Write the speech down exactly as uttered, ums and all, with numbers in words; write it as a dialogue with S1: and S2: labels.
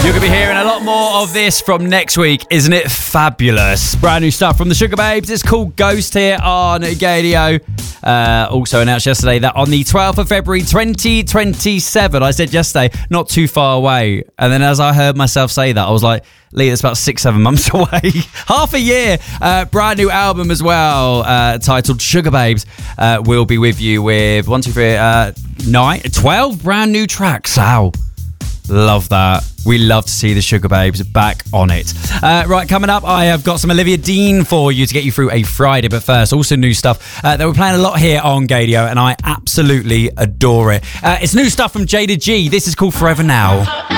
S1: You're going to be hearing a lot more of this from next week. Isn't it fabulous? Brand new stuff from the Sugababes. It's called Ghost here on Gadio. Uh, also announced yesterday that on the twelfth of February twenty twenty-seven, I said yesterday, not too far away. And then as I heard myself say that, I was like, Lee, it's about six, seven months away. Half a year. Uh, brand new album as well, uh, titled Sugababes. Uh, we'll be with you with one, two, three, uh, nine, twelve brand new tracks. Wow. Love that. We love to see the Sugababes back on it. Uh, right, coming up, I have got some Olivia Dean for you to get you through a Friday. But first, also new stuff uh, that we're playing a lot here on Gadio, and I absolutely adore it. Uh, it's new stuff from Jada G. This is called Forever Now.